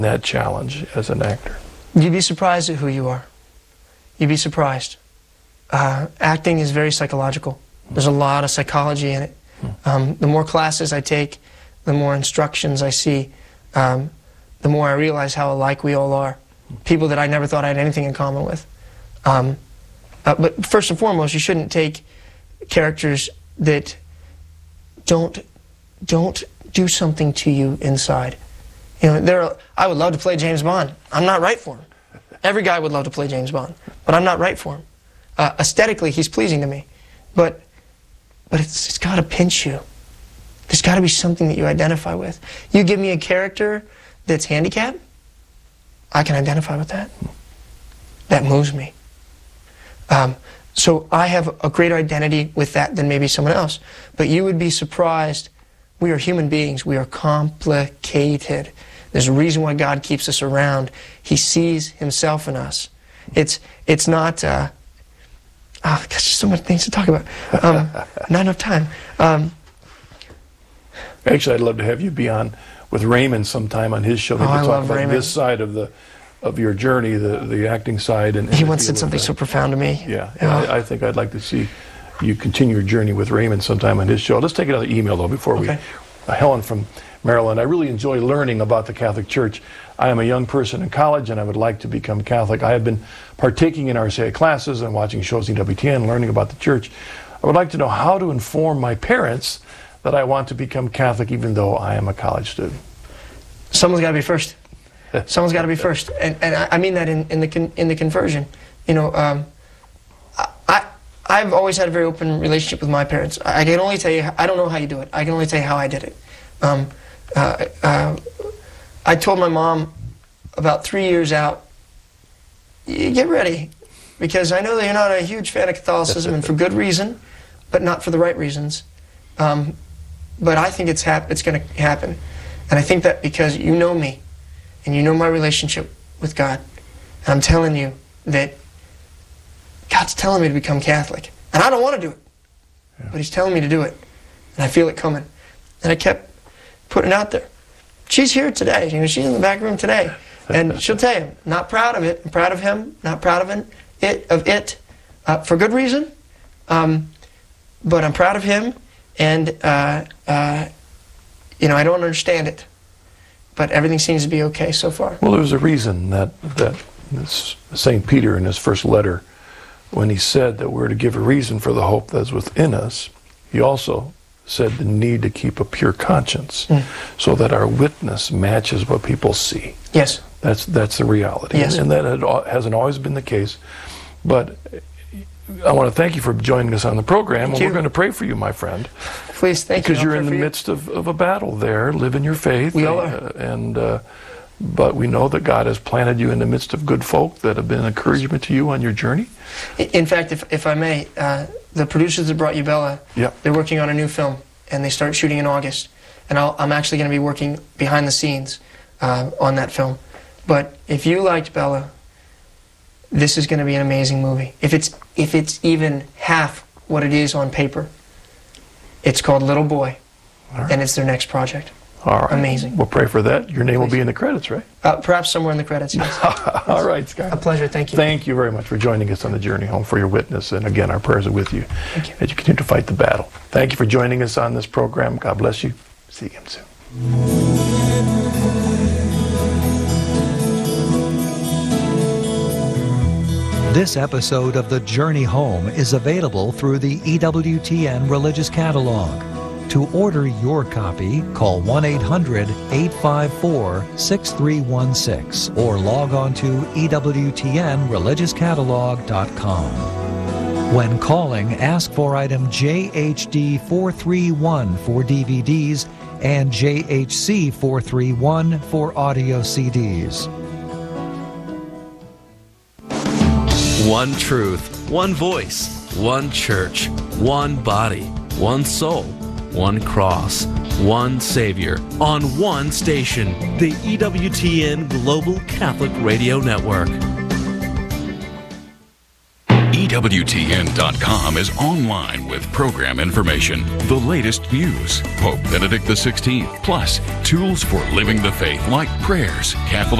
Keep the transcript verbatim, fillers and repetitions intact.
that challenge as an actor? You'd be surprised at who you are. You'd be surprised. Uh, acting is very psychological. There's a lot of psychology in it. Um, the more classes I take, the more instructions I see, um, the more I realize how alike we all are. People that I never thought I had anything in common with. Um, uh, but first and foremost, you shouldn't take characters that don't don't do something to you inside. You know, there are, I would love to play James Bond. I'm not right for him. Every guy would love to play James Bond, but I'm not right for him. Uh, aesthetically, he's pleasing to me, but but it's, it's got to pinch you. There's got to be something that you identify with. You give me a character that's handicapped, I can identify with that. That moves me. Um, so I have a greater identity with that than maybe someone else. But you would be surprised. We are human beings. We are complicated. There's a reason why God keeps us around. He sees himself in us. It's, it's not... Uh, oh, gosh, there's so many things to talk about. Um, not enough time. Um, Actually, I'd love to have you be on with Raymond sometime on his show. Maybe oh, I talk love about Raymond. this side of the of your journey, the the acting side. And, and he once said something so profound to me. Yeah, oh. I, I think I'd like to see you continue your journey with Raymond sometime on his show. Let's take another email, though, before okay. we... Uh, Helen from Maryland. I really enjoy learning about the Catholic Church. I am a young person in college, and I would like to become Catholic. I have been partaking in R C I classes and watching shows in W T N, learning about the Church. I would like to know how to inform my parents that I want to become Catholic, even though I am a college student. Someone's got to be first. Someone's got to be first, and and I mean that in in the con, in the conversion. You know, um, I I've always had a very open relationship with my parents. I can only tell you, I don't know how you do it. I can only tell you how I did it. Um, uh, uh, I told my mom about three years out, you get ready, because I know that you're not a huge fan of Catholicism, and for good reason, but not for the right reasons. Um, but I think it's hap it's going to happen, and I think that because you know me, and you know my relationship with God, and I'm telling you that God's telling me to become Catholic, and I don't want to do it, yeah. but He's telling me to do it, and I feel it coming, and I kept putting it out there. She's here today. You know, she's in the back room today, and she'll tell you, not proud of it. I'm proud of him. Not proud of it. It of it, uh, for good reason. Um, but I'm proud of him, and uh, uh, you know, I don't understand it, but everything seems to be okay so far. Well, there's a reason that that Saint Peter in his first letter, when he said that we're to give a reason for the hope that's within us, he also said the need to keep a pure conscience, mm. so that our witness matches what people see. Yes. That's that's the reality. Yes. And that had, hasn't always been the case. But I want to thank you for joining us on the program. Thank and you. we're going to pray for you, my friend. Please, thank because you. Because you're in the midst of, of a battle there, living your faith. We all are. Uh, and, uh, but we know that God has planted you in the midst of good folk that have been an encouragement to you on your journey. In fact, if, if I may, uh, the producers that brought you Bella, yep. they're working on a new film, and they start shooting in August. And I'll, I'm actually going to be working behind the scenes uh, on that film. But if you liked Bella, this is going to be an amazing movie. If it's, if it's even half what it is on paper, it's called Little Boy, right. and it's their next project. All right. Amazing. We'll pray for that. Your name Please. will be in the credits, right? Uh, perhaps somewhere in the credits, yes. All right, Scott. A pleasure. Thank you. Thank you very much for joining us on the journey home, for your witness. And again, our prayers are with you, Thank you. as you continue to fight the battle. Thank you for joining us on this program. God bless you. See you again soon. This episode of The Journey Home is available through the E W T N Religious Catalog. To order your copy, call one eight hundred, eight five four, six three one six or log on to E W T N religious catalog dot com. When calling, ask for item J H D four three one for D V Ds and J H C four three one for audio C Ds. One truth, one voice, one church, one body, one soul, one cross, one Savior, on one station, the E W T N Global Catholic Radio Network. W T N dot com is online with program information, the latest news, Pope Benedict the sixteenth, plus tools for living the faith like prayers, Catholic